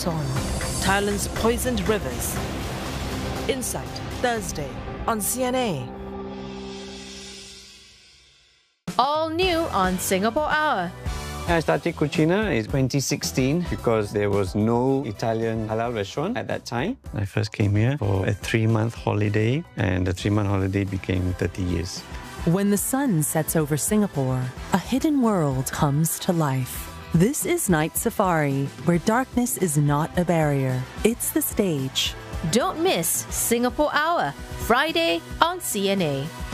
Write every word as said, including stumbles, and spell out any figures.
on Thailand's poisoned rivers. Insight, Thursday on C N A. All new on Singapore Hour. I started Cucina in twenty sixteen because there was no Italian halal restaurant at that time. I first came here for a three-month holiday, and the three-month holiday became thirty years. When the sun sets over Singapore, a hidden world comes to life. This is Night Safari, where darkness is not a barrier. It's the stage. Don't miss Singapore Hour, Friday on C N A.